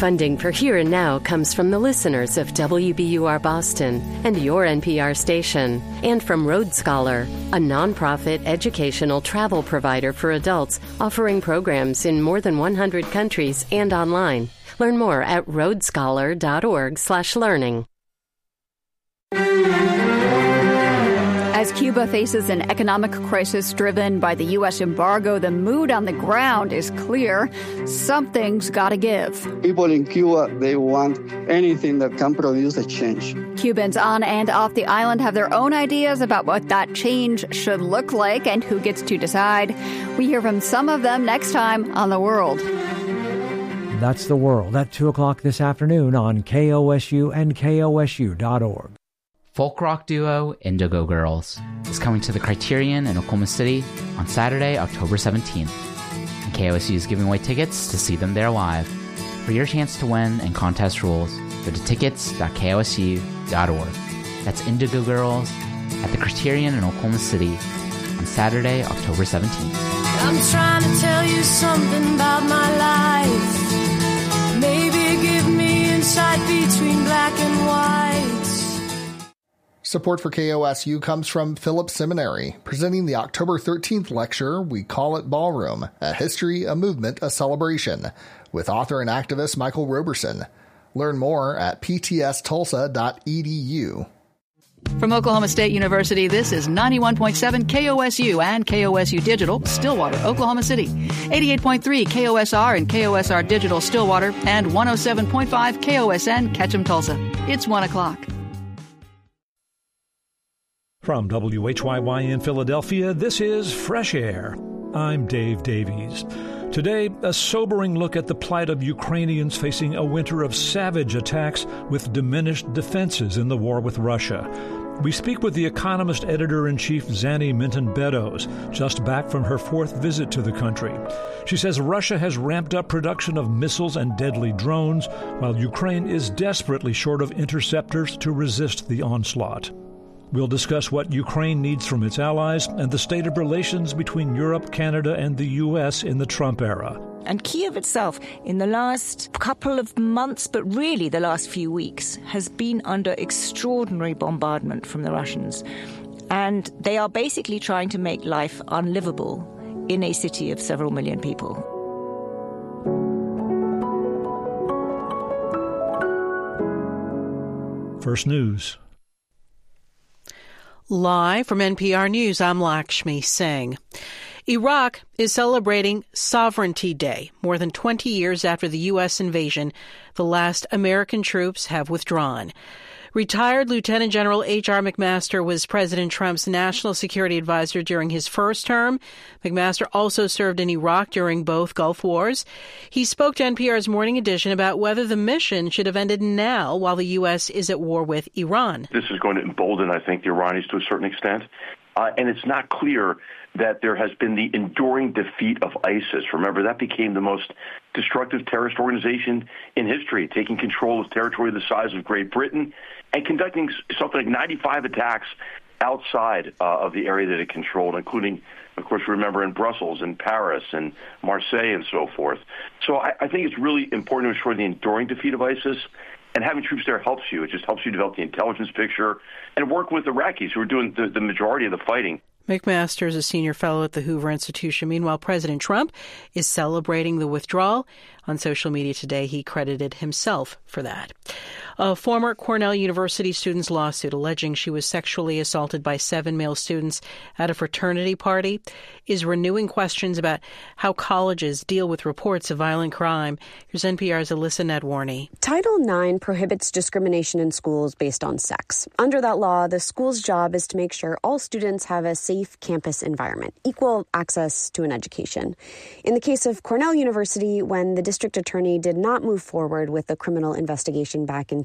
Funding for Here and Now comes from the listeners of WBUR Boston and your NPR station, and from Road Scholar, a nonprofit educational travel provider for adults offering programs in more than 100 countries and online. Learn more at roadscholar.org/learning. As Cuba faces an economic crisis driven by the U.S. embargo, the mood on the ground is clear. Something's got to give. People in Cuba, they want anything that can produce a change. Cubans on and off the island have their own ideas about what that change should look like and who gets to decide. We hear from some of them next time on The World. That's The World at 2 o'clock this afternoon on KOSU and KOSU.org. Folk rock duo Indigo Girls is coming to the Criterion in Oklahoma City on Saturday, October 17th. And KOSU is giving away tickets to see them there live. For your chance to win and contest rules, go to tickets.kosu.org. That's Indigo Girls at the Criterion in Oklahoma City on Saturday, October 17th. I'm trying to tell you something about my life. Maybe give me insight between black and white. Support for KOSU comes from Phillips Seminary, presenting the October 13th lecture, We Call It Ballroom, A History, a Movement, a Celebration, with author and activist Michael Roberson. Learn more at ptstulsa.edu. From Oklahoma State University, this is 91.7 KOSU and KOSU Digital, Stillwater, Oklahoma City. 88.3 KOSR and KOSR Digital, Stillwater, and 107.5 KOSN, Ketchum, Tulsa. It's 1 o'clock. From WHYY in Philadelphia, this is Fresh Air. I'm Dave Davies. Today, a sobering look at the plight of Ukrainians facing a winter of savage attacks with diminished defenses in the war with Russia. We speak with The Economist editor-in-chief Zanny Minton-Beddoes, just back from her 4th visit to the country. She says Russia has ramped up production of missiles and deadly drones, while Ukraine is desperately short of interceptors to resist the onslaught. We'll discuss what Ukraine needs from its allies and the state of relations between Europe, Canada, and the U.S. in the Trump era. And Kyiv itself, in the last couple of months, but really the last few weeks, has been under extraordinary bombardment from the Russians. And they are basically trying to make life unlivable in a city of several million people. First News. Live from NPR News, I'm Lakshmi Singh. Iraq is celebrating Sovereignty Day. More than 20 years after the U.S. invasion, the last American troops have withdrawn. Retired Lieutenant General H.R. McMaster was President Trump's national security advisor during his first term. McMaster also served in Iraq during both Gulf Wars. He spoke to NPR's Morning Edition about whether the mission should have ended now while the U.S. is at war with Iran. This is going to embolden, I think, the Iranians to a certain extent. And it's not clear that there has been the enduring defeat of ISIS. Remember, that became the most destructive terrorist organization in history, taking control of territory the size of Great Britain and conducting something like 95 attacks outside of the area that it controlled, including, of course, remember, in Brussels and Paris and Marseille and so forth. So I think it's really important to ensure the enduring defeat of ISIS. And having troops there helps you. It just helps you develop the intelligence picture and work with Iraqis who are doing the majority of the fighting. McMaster is a senior fellow at the Hoover Institution. Meanwhile, President Trump is celebrating the withdrawal. On social media today, he credited himself for that. A former Cornell University student's lawsuit alleging she was sexually assaulted by 7 male students at a fraternity party is renewing questions about how colleges deal with reports of violent crime. Here's NPR's Alyssa Nedwarney. Title IX prohibits discrimination in schools based on sex. Under that law, the school's job is to make sure all students have a safe campus environment, equal access to an education. In the case of Cornell University, when the district attorney did not move forward with the criminal investigation back in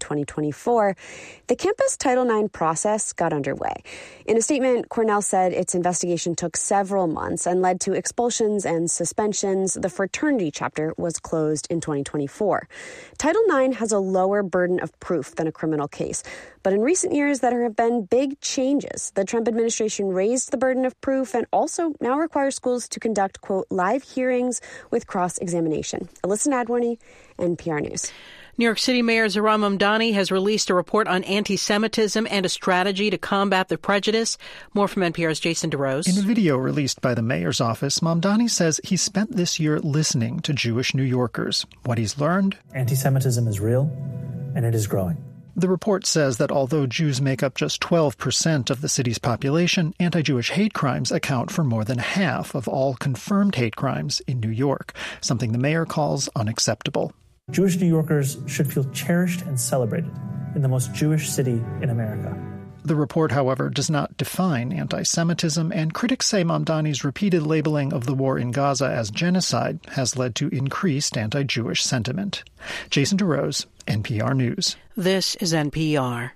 2024, the campus Title IX process got underway. In a statement, Cornell said its investigation took several months and led to expulsions and suspensions. The fraternity chapter was closed in 2024. Title IX has a lower burden of proof than a criminal case. But in recent years, there have been big changes. The Trump administration raised the burden of proof and also now requires schools to conduct, quote, live hearings with cross-examination. Alyssa Nadworny, NPR News. New York City Mayor Zohran Mamdani has released a report on anti-Semitism and a strategy to combat the prejudice. More from NPR's Jason DeRose. In a video released by the mayor's office, Mamdani says he spent this year listening to Jewish New Yorkers. What he's learned? Anti-Semitism is real, and it is growing. The report says that although Jews make up just 12% of the city's population, anti-Jewish hate crimes account for more than half of all confirmed hate crimes in New York, something the mayor calls unacceptable. Jewish New Yorkers should feel cherished and celebrated in the most Jewish city in America. The report, however, does not define anti-Semitism, and critics say Mamdani's repeated labeling of the war in Gaza as genocide has led to increased anti-Jewish sentiment. Jason DeRose, NPR News. This is NPR.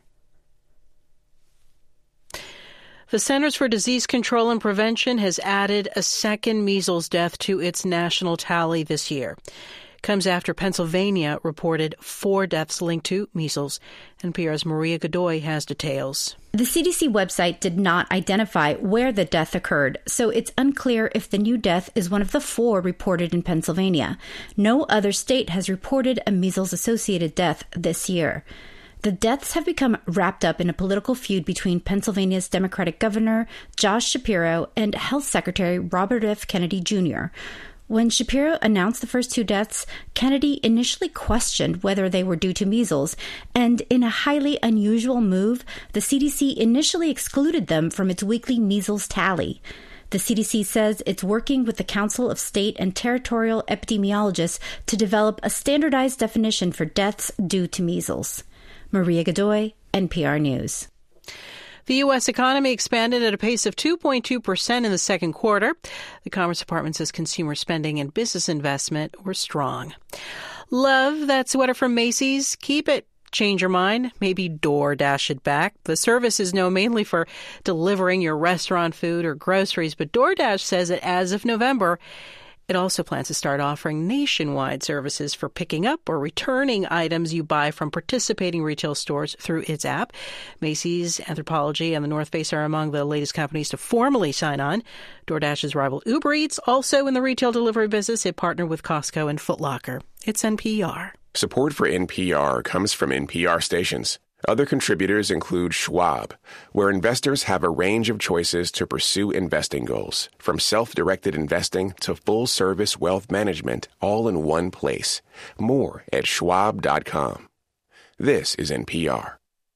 The Centers for Disease Control and Prevention has added a second measles death to its national tally this year. Comes after Pennsylvania reported 4 deaths linked to measles. NPR's Maria Godoy has details. The CDC website did not identify where the death occurred, so it's unclear if the new death is one of the 4 reported in Pennsylvania. No other state has reported a measles-associated death this year. The deaths have become wrapped up in a political feud between Pennsylvania's Democratic Governor Josh Shapiro and Health Secretary Robert F. Kennedy Jr. When Shapiro announced the first 2 deaths, Kennedy initially questioned whether they were due to measles, and in a highly unusual move, the CDC initially excluded them from its weekly measles tally. The CDC says it's working with the Council of State and Territorial Epidemiologists to develop a standardized definition for deaths due to measles. Maria Godoy, NPR News. The U.S. economy expanded at a pace of 2.2% in the second quarter. The Commerce Department says consumer spending and business investment were strong. Love that sweater from Macy's? Keep it. Change your mind? Maybe DoorDash it back. The service is known mainly for delivering your restaurant food or groceries, but DoorDash says that as of November, it also plans to start offering nationwide services for picking up or returning items you buy from participating retail stores through its app. Macy's, Anthropologie, and the North Face are among the latest companies to formally sign on. DoorDash's rival Uber Eats, also in the retail delivery business, it partnered with Costco and Foot Locker. It's NPR. Support for NPR comes from NPR stations. Other contributors include Schwab, where investors have a range of choices to pursue investing goals, from self-directed investing to full-service wealth management, all in one place. More at schwab.com. This is NPR.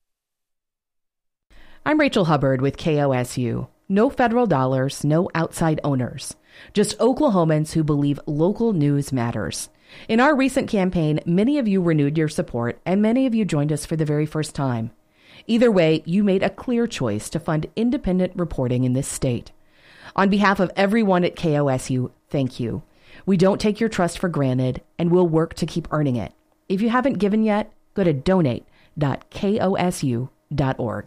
I'm Rachel Hubbard with KOSU. No federal dollars, no outside owners. Just Oklahomans who believe local news matters. In our recent campaign, many of you renewed your support, and many of you joined us for the very first time. Either way, you made a clear choice to fund independent reporting in this state. On behalf of everyone at KOSU, thank you. We don't take your trust for granted, and we'll work to keep earning it. If you haven't given yet, go to donate.kosu.org.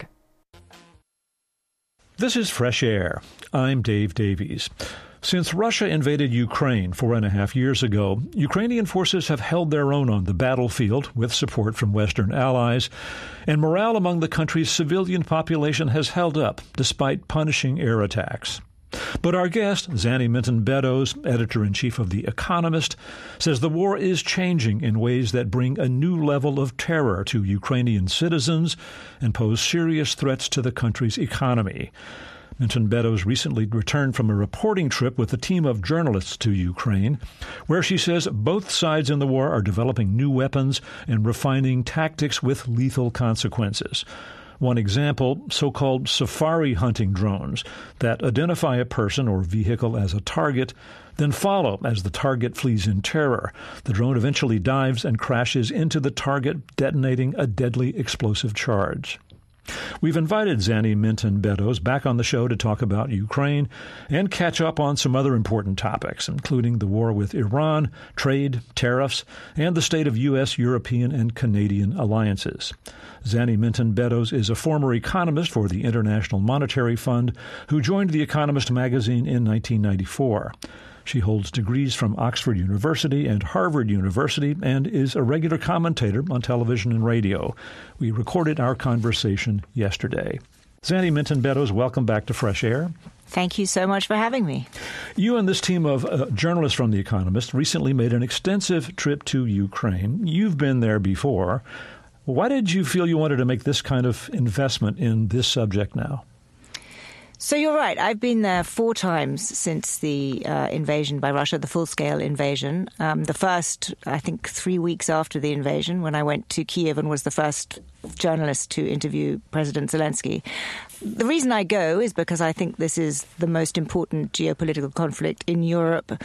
This is Fresh Air. I'm Dave Davies. Since Russia invaded Ukraine 4.5 years ago, Ukrainian forces have held their own on the battlefield with support from Western allies, and morale among the country's civilian population has held up despite punishing air attacks. But our guest, Zanny Minton-Beddoes, editor-in-chief of The Economist, says the war is changing in ways that bring a new level of terror to Ukrainian citizens and pose serious threats to the country's economy. Minton-Beddoes recently returned from a reporting trip with a team of journalists to Ukraine, where she says both sides in the war are developing new weapons and refining tactics with lethal consequences. One example, so-called safari hunting drones that identify a person or vehicle as a target, then follow as the target flees in terror. The drone eventually dives and crashes into the target, detonating a deadly explosive charge. We've invited Zanny Minton Beddoes back on the show to talk about Ukraine and catch up on some other important topics, including the war with Iran, trade, tariffs, and the state of U.S., European, and Canadian alliances. Zanny Minton Beddoes is a former economist for the International Monetary Fund who joined The Economist magazine in 1994. She holds degrees from Oxford University and Harvard University and is a regular commentator on television and radio. We recorded our conversation yesterday. Zanny Minton Beddoes, welcome back to Fresh Air. Thank you so much for having me. You and this team of journalists from The Economist recently made an extensive trip to Ukraine. You've been there before. Why did you feel you wanted to make this kind of investment in this subject now? So you're right. I've been there 4 times since the invasion by Russia, the full-scale invasion. The first, I think, 3 weeks after the invasion, when I went to Kiev and was the first journalist to interview President Zelensky. The reason I go is because I think this is the most important geopolitical conflict in Europe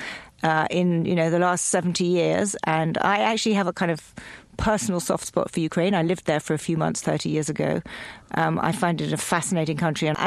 in the last 70 years. And I actually have a kind of personal soft spot for Ukraine. I lived there for a few months 30 years ago. I find it a fascinating country. And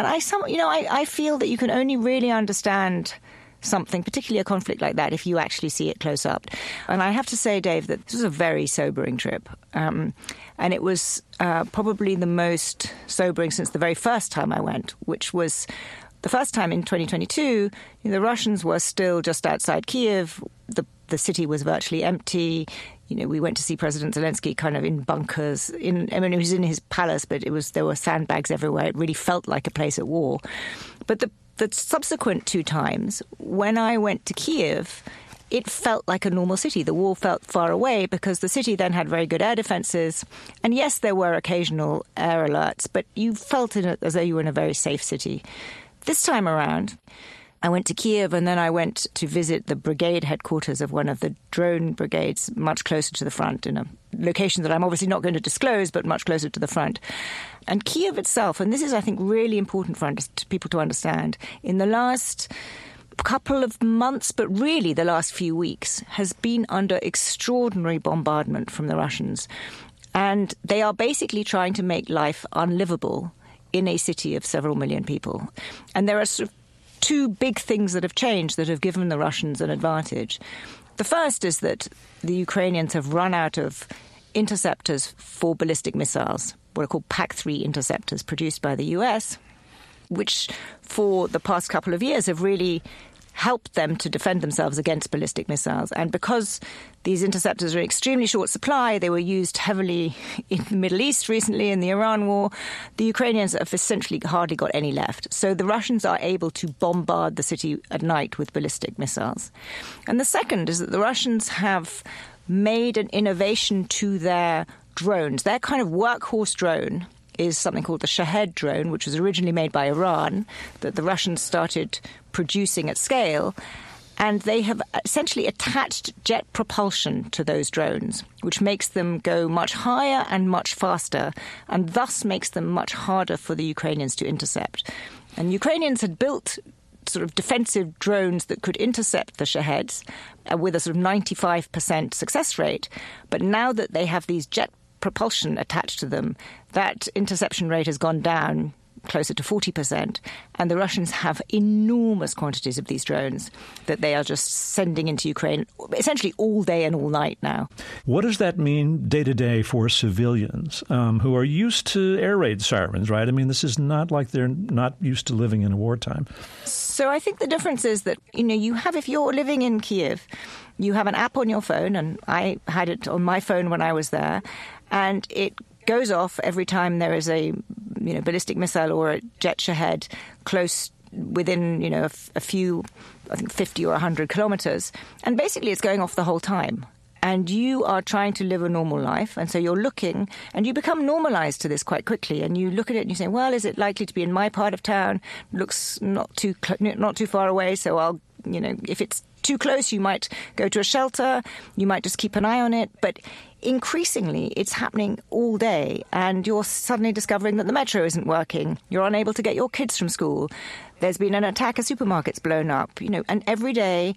I feel that you can only really understand something, particularly a conflict like that, if you actually see it close up. And I have to say, Dave, that this was a very sobering trip. And it was probably the most sobering since the very first time I went, which was the first time in 2022. The Russians were still just outside Kiev. The city was virtually empty. We went to see President Zelensky kind of in bunkers. He was in his palace, but there were sandbags everywhere. It really felt like a place at war. But the subsequent 2 times, when I went to Kiev, it felt like a normal city. The wall felt far away because the city then had very good air defenses. And yes, there were occasional air alerts, but you felt as though you were in a very safe city. This time around, I went to Kiev and then I went to visit the brigade headquarters of one of the drone brigades much closer to the front in a location that I'm obviously not going to disclose, but much closer to the front. And Kiev itself, and this is, I think, really important for people to understand, in the last couple of months, but really the last few weeks, has been under extraordinary bombardment from the Russians. And they are basically trying to make life unlivable in a city of several million people. And there are sort of 2 big things that have changed that have given the Russians an advantage. The first is that the Ukrainians have run out of interceptors for ballistic missiles, what are called PAC-3 interceptors produced by the US, which for the past couple of years have really helped them to defend themselves against ballistic missiles. And because these interceptors are in extremely short supply, they were used heavily in the Middle East recently in the Iran war, the Ukrainians have essentially hardly got any left. So the Russians are able to bombard the city at night with ballistic missiles. And the second is that the Russians have made an innovation to their drones. Their kind of workhorse drone is something called the Shahed drone, which was originally made by Iran, that the Russians started producing at scale. And they have essentially attached jet propulsion to those drones, which makes them go much higher and much faster, and thus makes them much harder for the Ukrainians to intercept. And Ukrainians had built sort of defensive drones that could intercept the Shaheds with a sort of 95% success rate. But now that they have these jet propulsion attached to them, that interception rate has gone down closer to 40%, and the Russians have enormous quantities of these drones that they are just sending into Ukraine essentially all day and all night now. What does that mean day to day for civilians who are used to air raid sirens, right? I mean, this is not like they're not used to living in a wartime. So I think the difference is that, if you're living in Kiev, you have an app on your phone, and I had it on my phone when I was there, and it goes off every time there is a ballistic missile or a jet Shahed close within a few, I think 50 or 100 kilometers, and basically it's going off the whole time. And you are trying to live a normal life, and so you're looking, and you become normalized to this quite quickly. And you look at it and you say, well, is it likely to be in my part of town? Looks not too far away, so I'll if it's too close, you might go to a shelter, you might just keep an eye on it. But increasingly, it's happening all day, and you're suddenly discovering that the metro isn't working. You're unable to get your kids from school. There's been an attack, a supermarket's blown up, and every day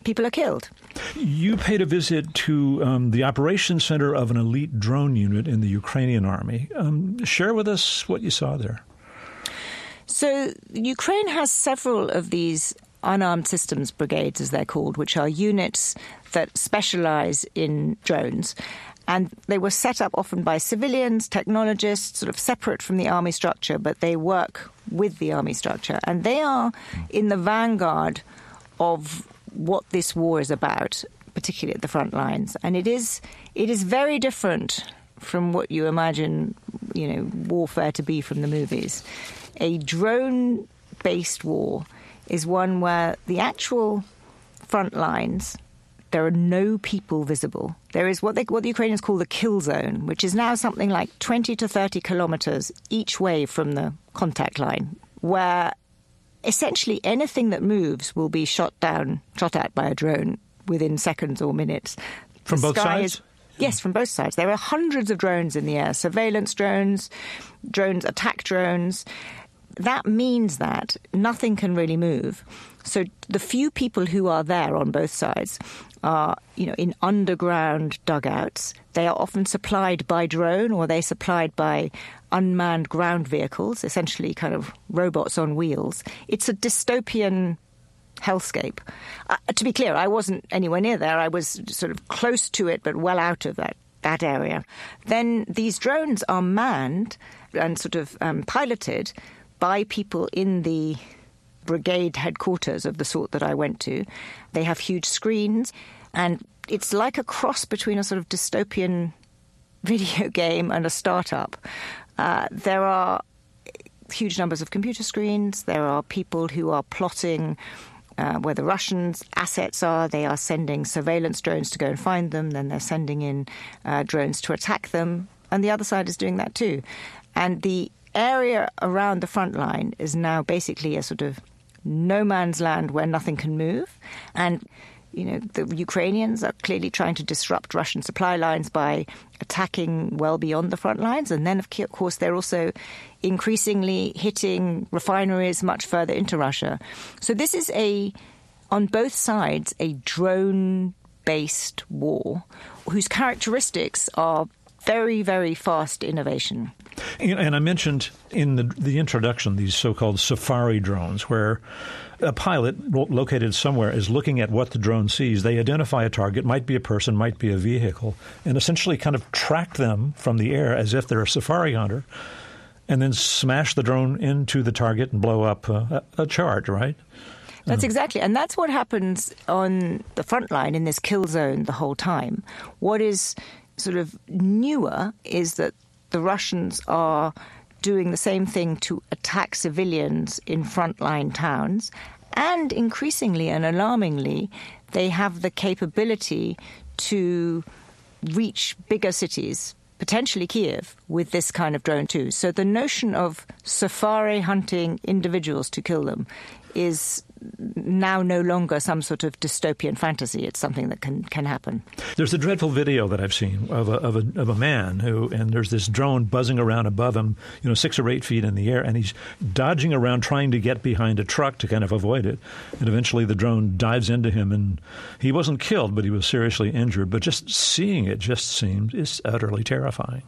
people are killed. You paid a visit to the operations center of an elite drone unit in the Ukrainian army. Share with us what you saw there. So Ukraine has several of these unarmed systems brigades, as they're called, which are units that specialize in drones. And they were set up often by civilians, technologists, sort of separate from the army structure, but they work with the army structure. And they are in the vanguard of what this war is about, particularly at the front lines. And it is very different from what you imagine, warfare to be from the movies. A drone-based war is one where the actual front lines, there are no people visible. There is what the Ukrainians call the kill zone, which is now something like 20 to 30 kilometers each way from the contact line, where essentially anything that moves will be shot at by a drone within seconds or minutes. From both sides? Yes, from both sides. There are hundreds of drones in the air, surveillance drones, attack drones. That means that nothing can really move. So the few people who are there on both sides are, in underground dugouts. They are often supplied by drone, or they're supplied by unmanned ground vehicles, essentially kind of robots on wheels. It's a dystopian hellscape. To be clear, I wasn't anywhere near there. I was sort of close to it, but well out of that area. Then these drones are manned and sort of piloted by people in the brigade headquarters of the sort that I went to. They have huge screens, and it's like a cross between a sort of dystopian video game and a startup. There are huge numbers of computer screens. There are people who are plotting where the Russians' assets are. They are sending surveillance drones to go and find them. Then they're sending in drones to attack them. And the other side is doing that too. And the area around the front line is now basically a sort of no man's land where nothing can move. And, the Ukrainians are clearly trying to disrupt Russian supply lines by attacking well beyond the front lines. And then, of course, they're also increasingly hitting refineries much further into Russia. So this is on both sides, a drone-based war whose characteristics are very, very fast innovation. And I mentioned in the introduction these so-called safari drones, where a pilot located somewhere is looking at what the drone sees. They identify a target, might be a person, might be a vehicle, and essentially kind of track them from the air as if they're a safari hunter, and then smash the drone into the target and blow up a charge, right? That's exactly. And that's what happens on the front line in this kill zone the whole time. What is sort of newer is that the Russians are doing the same thing to attack civilians in frontline towns. And increasingly and alarmingly, they have the capability to reach bigger cities, potentially Kiev, with this kind of drone too. So the notion of safari hunting individuals to kill them is now no longer some sort of dystopian fantasy. It's something that can happen. There's a dreadful video that I've seen of a man and there's this drone buzzing around above him, 6 or 8 feet in the air, and he's dodging around trying to get behind a truck to kind of avoid it. And eventually the drone dives into him, and he wasn't killed, but he was seriously injured. But just seeing it is utterly terrifying.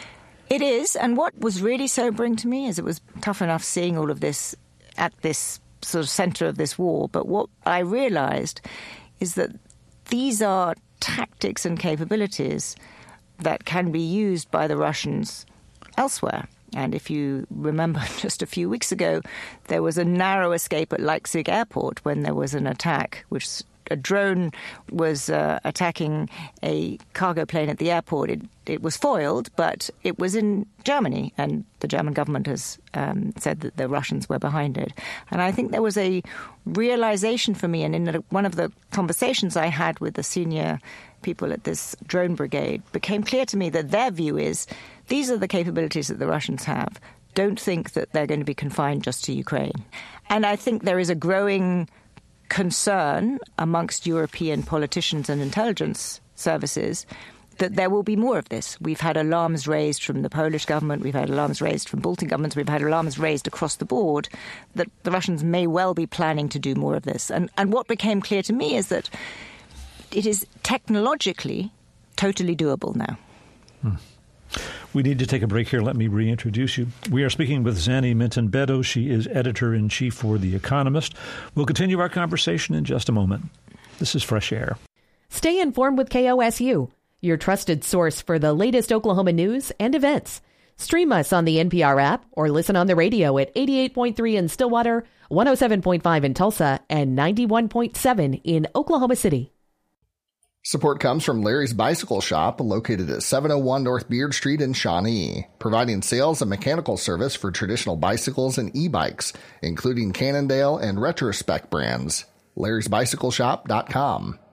It is. And what was really sobering to me is it was tough enough seeing all of this at this sort of center of this war. But what I realized is that these are tactics and capabilities that can be used by the Russians elsewhere. And if you remember just a few weeks ago, there was a narrow escape at Leipzig airport when there was an attack, which a drone was attacking a cargo plane at the airport. It was foiled, but it was in Germany, and the German government has said that the Russians were behind it. And I think there was a realization for me, and in one of the conversations I had with the senior people at this drone brigade, became clear to me that their view is these are the capabilities that the Russians have. Don't think that they're going to be confined just to Ukraine. And I think there is a growing concern amongst European politicians and intelligence services that there will be more of this. We've had alarms raised from the Polish government, we've had alarms raised from Baltic governments, we've had alarms raised across the board that the Russians may well be planning to do more of this. And what became clear to me is that it is technologically totally doable now. We need to take a break here. Let me reintroduce you. We are speaking with Zanny Minton-Beddoes. She is editor-in-chief for The Economist. We'll continue our conversation in just a moment. This is Fresh Air. Stay informed with KOSU, your trusted source for the latest Oklahoma news and events. Stream us on the NPR app or listen on the radio at 88.3 in Stillwater, 107.5 in Tulsa, and 91.7 in Oklahoma City. Support comes from Larry's Bicycle Shop, located at 701 North Beard Street in Shawnee, providing sales and mechanical service for traditional bicycles and e-bikes, including Cannondale and Retrospect brands. Larry'sBicycleShop.com.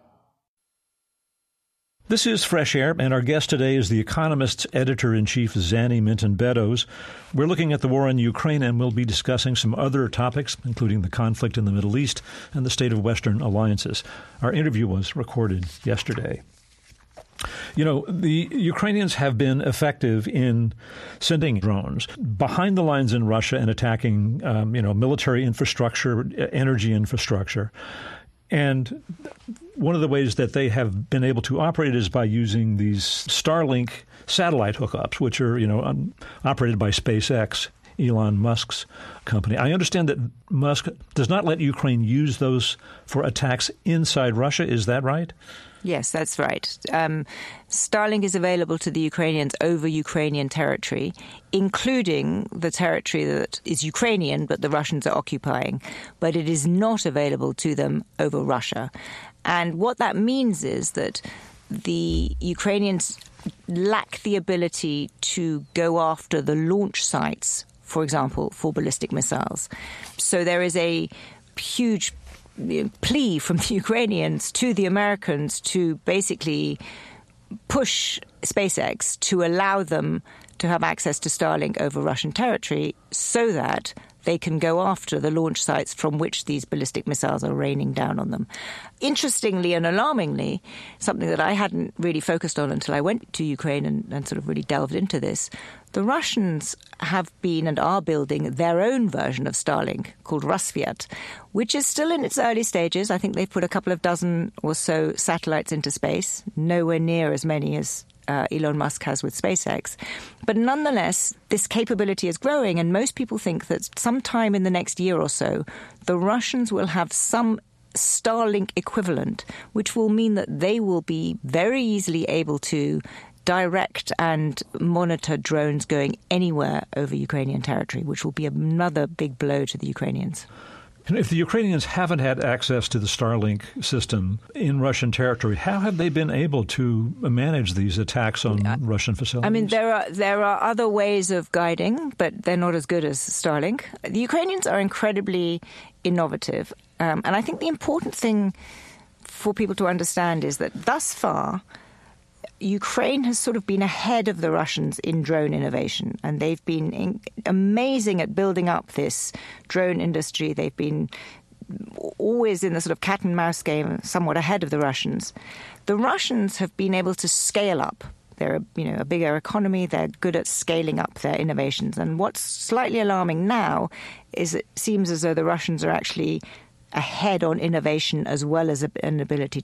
This is Fresh Air, and our guest today is The Economist's editor-in-chief, Zanny Minton-Beddoes. We're looking at the war in Ukraine, and we'll be discussing some other topics, including the conflict in the Middle East and the state of Western alliances. Our interview was recorded yesterday. You know, the Ukrainians have been effective in sending drones behind the lines in Russia and attacking, military infrastructure, energy infrastructure. And one of the ways that they have been able to operate is by using these Starlink satellite hookups, which are, operated by SpaceX, Elon Musk's company. I understand that Musk does not let Ukraine use those for attacks inside Russia. Is that right? Yes, that's right. Starlink is available to the Ukrainians over Ukrainian territory, including the territory that is Ukrainian but the Russians are occupying. But it is not available to them over Russia. And what that means is that the Ukrainians lack the ability to go after the launch sites, for example, for ballistic missiles. So there is a huge plea from the Ukrainians to the Americans to basically push SpaceX to allow them to have access to Starlink over Russian territory so that they can go after the launch sites from which these ballistic missiles are raining down on them. Interestingly and alarmingly, something that I hadn't really focused on until I went to Ukraine and sort of really delved into this, the Russians have been and are building their own version of Starlink called Rassvet, which is still in its early stages. I think they've put a couple of dozen or so satellites into space, nowhere near as many as Elon Musk has with SpaceX. But nonetheless, this capability is growing, and most people think that sometime in the next year or so, the Russians will have some Starlink equivalent, which will mean that they will be very easily able to direct and monitor drones going anywhere over Ukrainian territory, which will be another big blow to the Ukrainians. And if the Ukrainians haven't had access to the Starlink system in Russian territory, how have they been able to manage these attacks on Russian facilities? I mean, there are other ways of guiding, but they're not as good as Starlink. The Ukrainians are incredibly innovative. And I think the important thing for people to understand is that thus far, Ukraine has sort of been ahead of the Russians in drone innovation, and they've been amazing at building up this drone industry. They've been always in the sort of cat and mouse game, somewhat ahead of the Russians. The Russians have been able to scale up. They're a bigger economy. They're good at scaling up their innovations. And what's slightly alarming now is it seems as though the Russians are actually ahead on innovation as well as an ability